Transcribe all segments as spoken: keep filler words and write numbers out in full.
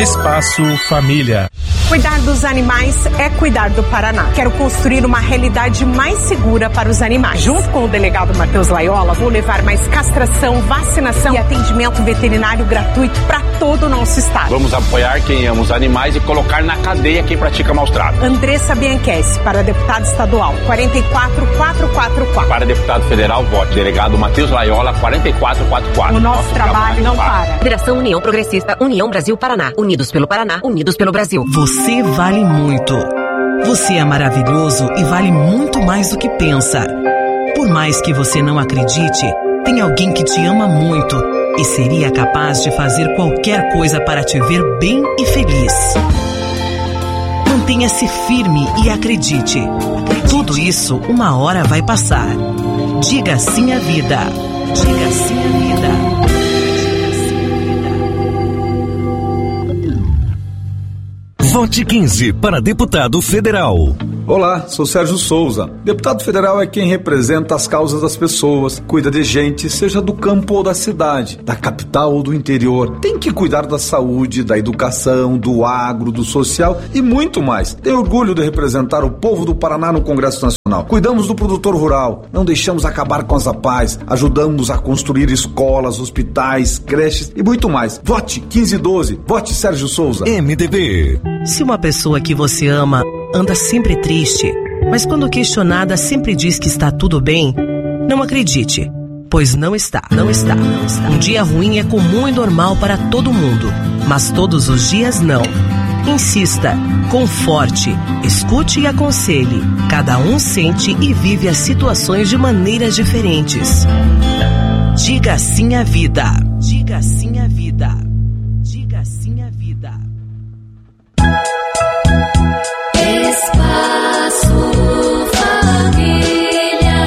Espaço Família. Cuidar dos animais é cuidar do Paraná. Quero construir uma realidade mais segura para os animais. Junto com o delegado Matheus Laiola, vou levar mais castração, vacinação e atendimento veterinário gratuito para todo o nosso estado. Vamos apoiar quem ama os animais e colocar na cadeia quem pratica maus tratos. Andressa Bianchessi, para deputado estadual, quatro quatro quatro quatro quatro. Para deputado federal, vote delegado Matheus Laiola, quatro quatro quatro quatro. O nosso, nosso trabalho, trabalho não para. para. Federação União Progressista, União Brasil Paraná. Unidos pelo Paraná, unidos pelo Brasil. Você vale muito. Você é maravilhoso e vale muito mais do que pensa. Por mais que você não acredite, tem alguém que te ama muito e seria capaz de fazer qualquer coisa para te ver bem e feliz. Mantenha-se firme e acredite. Tudo isso uma hora vai passar. Diga sim à vida. Diga sim à vida. Vote quinze para deputado federal. Olá, sou Sérgio Souza. Deputado federal é quem representa as causas das pessoas, cuida de gente, seja do campo ou da cidade, da capital ou do interior. Tem que cuidar da saúde, da educação, do agro, do social e muito mais. Tenho orgulho de representar o povo do Paraná no Congresso Nacional. Cuidamos do produtor rural, não deixamos acabar com as APAES, ajudamos a construir escolas, hospitais, creches e muito mais. Vote quinze doze, vote Sérgio Souza. M D B. Se uma pessoa que você ama anda sempre triste, mas quando questionada sempre diz que está tudo bem, não acredite, pois não está, não está, não está. Um dia ruim é comum e normal para todo mundo, mas todos os dias não. Insista, conforte, escute e aconselhe. Cada um sente e vive as situações de maneiras diferentes. Diga sim à vida. Diga sim à vida. Diga sim à vida. Espaço Família.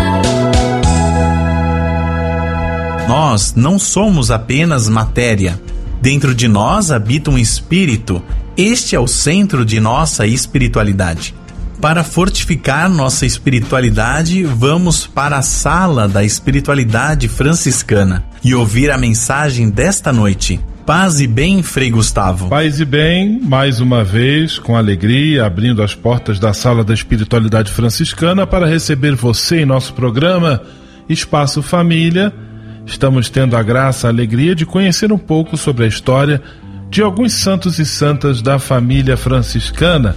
Nós não somos apenas matéria. Dentro de nós habita um espírito. Este é o centro de nossa espiritualidade. Para fortificar nossa espiritualidade, vamos para a sala da espiritualidade franciscana e ouvir a mensagem desta noite. Paz e bem, Frei Gustavo. Paz e bem, mais uma vez, com alegria, abrindo as portas da Sala da Espiritualidade Franciscana para receber você em nosso programa Espaço Família. Estamos tendo a graça, a alegria de conhecer um pouco sobre a história de alguns santos e santas da família franciscana.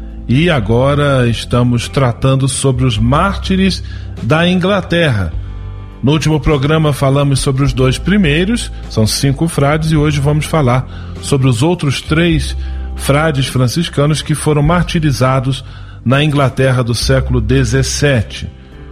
E agora estamos tratando sobre os mártires da Inglaterra. No último programa falamos sobre os dois primeiros, são cinco frades, e hoje vamos falar sobre os outros três frades franciscanos que foram martirizados na Inglaterra do século dezessete.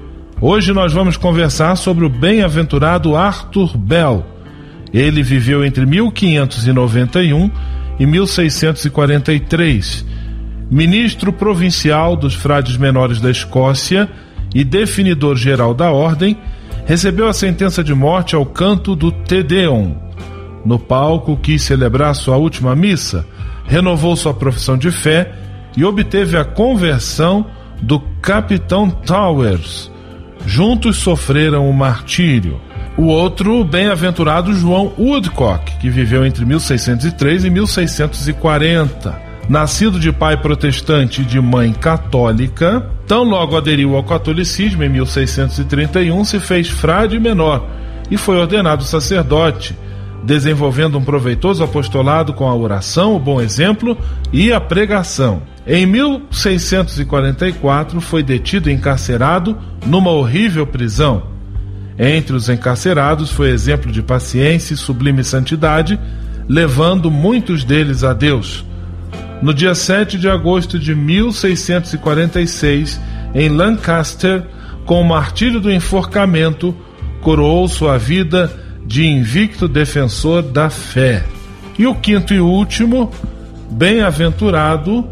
Hoje nós vamos conversar sobre o bem-aventurado Arthur Bell. Ele viveu entre mil quinhentos e noventa e um e mil seiscentos e quarenta e três, ministro provincial dos frades menores da Escócia e definidor geral da ordem. Recebeu a sentença de morte ao canto do Te Deum. No palco, quis celebrar sua última missa, renovou sua profissão de fé e obteve a conversão do capitão Towers. Juntos sofreram o martírio. O outro, o bem-aventurado João Woodcock, que viveu entre mil seiscentos e três e mil seiscentos e quarenta. Nascido de pai protestante e de mãe católica, tão logo aderiu ao catolicismo em mil seiscentos e trinta e um, se fez frade menor e foi ordenado sacerdote, desenvolvendo um proveitoso apostolado com a oração, o bom exemplo e a pregação. Em mil seiscentos e quarenta e quatro foi detido e encarcerado numa horrível prisão. Entre os encarcerados foi exemplo de paciência e sublime santidade, levando muitos deles a Deus. No dia sete de agosto de mil seiscentos e quarenta e seis, em Lancaster, com o martírio do enforcamento, coroou sua vida de invicto defensor da fé. E o quinto e último, bem-aventurado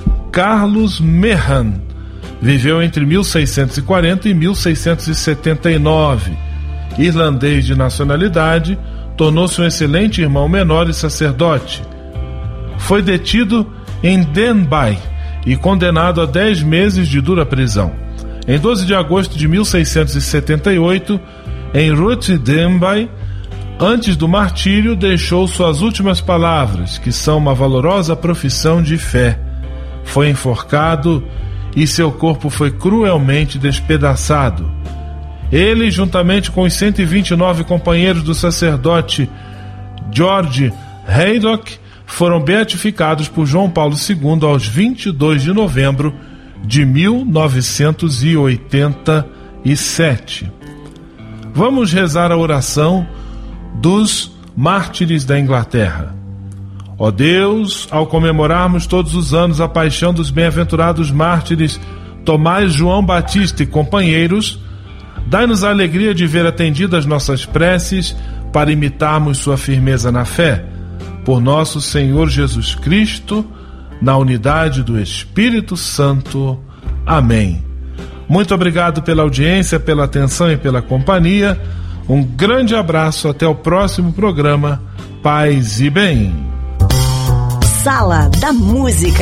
Carlos Meehan, viveu entre mil seiscentos e quarenta e mil seiscentos e setenta e nove. Irlandês de nacionalidade, tornou-se um excelente irmão menor e sacerdote. Foi detido em Denbigh e condenado a dez meses de dura prisão. Em doze de agosto de mil seiscentos e setenta e oito, em Ruth Denbigh, Antes do martírio, deixou suas últimas palavras, que são uma valorosa profissão de fé. Foi enforcado e seu corpo foi cruelmente despedaçado. Ele, juntamente com os cento e vinte e nove companheiros do sacerdote George Haydock, foram beatificados por João Paulo segundo aos vinte e dois de novembro de mil novecentos e oitenta e sete. Vamos rezar a oração dos mártires da Inglaterra. Ó Deus, ao comemorarmos todos os anos a paixão dos bem-aventurados mártires Tomás João Batista e companheiros, dai-nos a alegria de ver atendidas nossas preces para imitarmos sua firmeza na fé. Por nosso Senhor Jesus Cristo, na unidade do Espírito Santo. Amém. Muito obrigado pela audiência, pela atenção e pela companhia. Um grande abraço, até o próximo programa. Paz e bem. Sala da Música.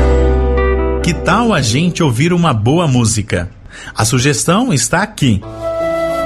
Que tal a gente ouvir uma boa música? A sugestão está aqui.